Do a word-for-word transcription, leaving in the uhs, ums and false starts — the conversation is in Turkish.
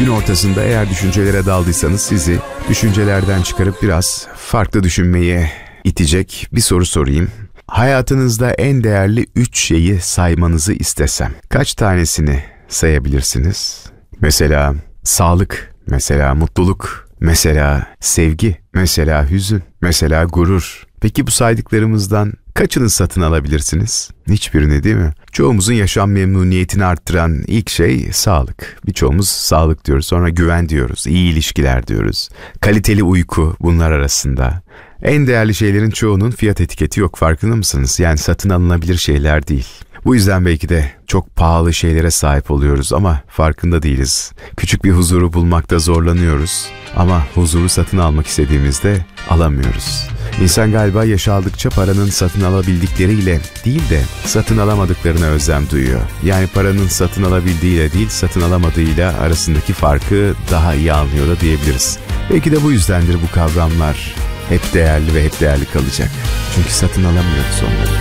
Gün ortasında eğer düşüncelere daldıysanız sizi düşüncelerden çıkarıp biraz farklı düşünmeye itecek bir soru sorayım. Hayatınızda en değerli üç şeyi saymanızı istesem kaç tanesini sayabilirsiniz? Mesela sağlık, mesela mutluluk, mesela sevgi, mesela hüzün, mesela gurur. Peki bu saydıklarımızdan kaçını satın alabilirsiniz? Hiçbirini, değil mi? Çoğumuzun yaşam memnuniyetini arttıran ilk şey sağlık. Birçoğumuz sağlık diyoruz, sonra güven diyoruz, iyi ilişkiler diyoruz, kaliteli uyku bunlar arasında. En değerli şeylerin çoğunun fiyat etiketi yok, farkında mısınız? Yani satın alınabilir şeyler değil. Bu yüzden belki de çok pahalı şeylere sahip oluyoruz ama farkında değiliz. Küçük bir huzuru bulmakta zorlanıyoruz ama huzuru satın almak istediğimizde alamıyoruz. İnsan galiba yaş aldıkça paranın satın alabildikleriyle değil de satın alamadıklarına özlem duyuyor. Yani paranın satın alabildiğiyle değil, satın alamadığıyla arasındaki farkı daha iyi anlıyor da diyebiliriz. Belki de bu yüzdendir bu kavramlar hep değerli ve hep değerli kalacak. Çünkü satın alamıyoruz onları.